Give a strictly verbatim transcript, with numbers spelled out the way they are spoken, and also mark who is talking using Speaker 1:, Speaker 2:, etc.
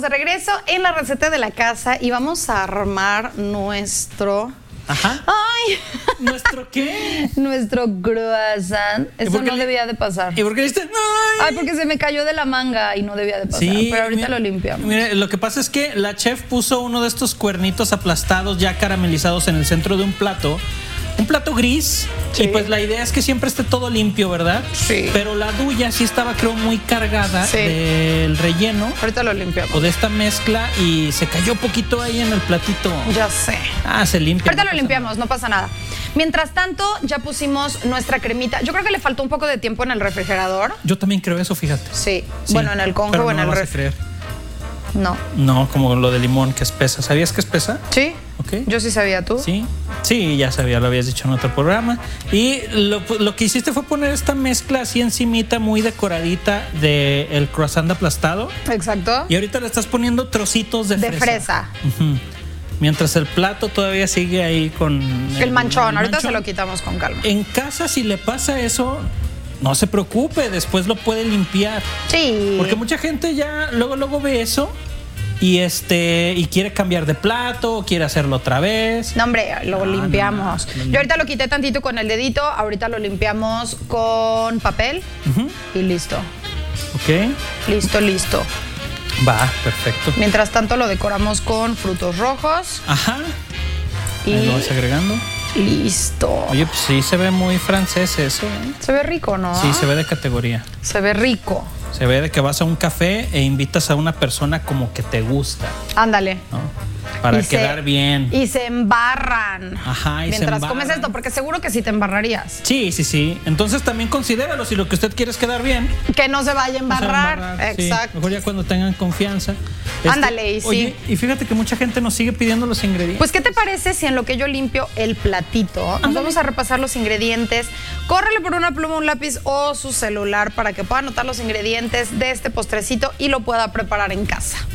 Speaker 1: de regreso en la receta de la casa y vamos a armar nuestro...
Speaker 2: Ajá.
Speaker 1: ¡Ay!
Speaker 2: ¿Nuestro qué?
Speaker 1: Nuestro croissant. Eso no
Speaker 2: le...
Speaker 1: debía de pasar.
Speaker 2: ¿Y por qué le dijiste?
Speaker 1: ¡Ay! Ay, porque se me cayó de la manga y no debía de pasar.
Speaker 2: Sí,
Speaker 1: pero ahorita
Speaker 2: mira,
Speaker 1: lo limpiamos.
Speaker 2: Mire, lo que pasa es que la chef puso uno de estos cuernitos aplastados ya caramelizados en el centro de un plato. Un plato gris, sí. Y pues la idea es que siempre esté todo limpio, ¿verdad?
Speaker 1: Sí.
Speaker 2: Pero la duya sí estaba, creo, muy cargada, sí, del relleno.
Speaker 1: Ahorita lo limpiamos.
Speaker 2: O de esta mezcla y se cayó poquito ahí en el platito.
Speaker 1: Ya sé.
Speaker 2: Ah, se limpia.
Speaker 1: Ahorita
Speaker 2: no
Speaker 1: lo limpiamos, nada. No pasa nada. Mientras tanto, ya pusimos nuestra cremita. Yo creo que le faltó un poco de tiempo en el refrigerador.
Speaker 2: Yo también creo eso, fíjate.
Speaker 1: Sí. sí. Bueno, en el conjo o en
Speaker 2: no
Speaker 1: el
Speaker 2: refrigerador.
Speaker 1: No.
Speaker 2: No, como lo de limón, que espesa. ¿Sabías que espesa?
Speaker 1: Sí.
Speaker 2: Okay.
Speaker 1: Yo sí sabía, ¿tú?
Speaker 2: Sí, sí, ya sabía, lo habías dicho en otro programa. Y lo, lo que hiciste fue poner esta mezcla así encimita, muy decoradita del croissant aplastado.
Speaker 1: Exacto.
Speaker 2: Y ahorita le estás poniendo trocitos de,
Speaker 1: de
Speaker 2: fresa.
Speaker 1: De fresa.
Speaker 2: Uh-huh. Mientras el plato todavía sigue ahí con...
Speaker 1: El, el manchón, el ahorita
Speaker 2: manchón.
Speaker 1: Se lo quitamos con calma.
Speaker 2: En casa, si le pasa eso... No se preocupe, después lo puede limpiar.
Speaker 1: Sí.
Speaker 2: Porque mucha gente ya luego, luego ve eso y este y quiere cambiar de plato, o quiere hacerlo otra vez.
Speaker 1: No, hombre, lo no, limpiamos. No, no. Yo ahorita lo quité tantito con el dedito, ahorita lo limpiamos con papel uh-huh. y listo.
Speaker 2: Ok.
Speaker 1: Listo, listo.
Speaker 2: Va, perfecto.
Speaker 1: Mientras tanto lo decoramos con frutos rojos.
Speaker 2: Ajá.
Speaker 1: Y
Speaker 2: ahí lo vas agregando.
Speaker 1: Listo.
Speaker 2: Oye, pues sí se ve muy francés eso, ¿eh?
Speaker 1: Se ve rico, ¿no?
Speaker 2: Sí, se ve de categoría.
Speaker 1: Se ve rico.
Speaker 2: Se ve de que vas a un café e invitas a una persona como que te gusta.
Speaker 1: Ándale.
Speaker 2: ¿No? Para
Speaker 1: y
Speaker 2: quedar
Speaker 1: se,
Speaker 2: bien.
Speaker 1: Y se embarran.
Speaker 2: Ajá, y
Speaker 1: mientras
Speaker 2: se embarran.
Speaker 1: comes esto, porque seguro que sí te embarrarías.
Speaker 2: Sí, sí, sí. Entonces también considéralo si lo que usted quiere es quedar bien.
Speaker 1: Que no se vaya a embarrar.
Speaker 2: No se va a embarrar.
Speaker 1: Exacto.
Speaker 2: Sí, mejor ya cuando tengan confianza. Este,
Speaker 1: Ándale, y sí.
Speaker 2: Oye, y fíjate que mucha gente nos sigue pidiendo los ingredientes.
Speaker 1: Pues, ¿qué te parece si en lo que yo limpio el platito, nos Ándale. Vamos a repasar los ingredientes? Córrele por una pluma, un lápiz o su celular para que pueda anotar los ingredientes de este postrecito y lo pueda preparar en casa.